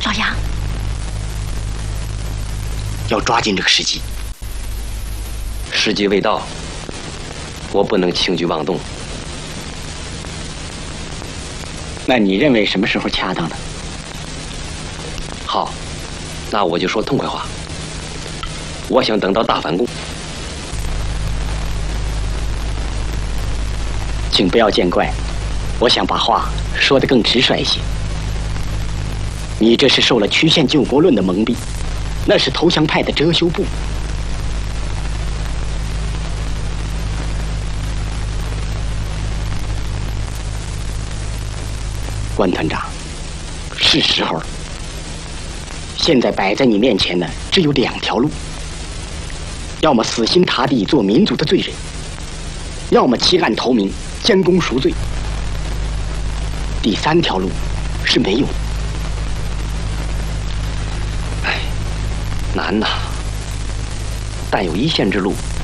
老杨， 要抓紧这个时机。 时机未到，我不能轻举妄动。 那你认为什么时候恰当呢？ 好，那我就说痛快话。我想等到大反攻。 请不要见怪，我想把话说得更直率一些。你这是受了曲线救国论的蒙蔽，那是投降派的遮羞布。关团长，是时候了。现在摆在你面前的只有2条路：要么死心塌地做民族的罪人，要么弃暗投明，将功赎罪。第3条路是没有的。 哎，难呐！但有一线之路。